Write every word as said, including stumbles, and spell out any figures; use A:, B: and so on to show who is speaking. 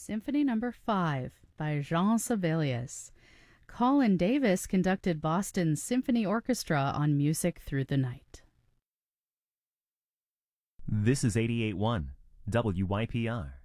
A: Symphony Number five by Jean Sibelius. Colin Davis conducted Boston Symphony Orchestra on Music Through the Night.
B: This is eighty-eight point one W Y P R.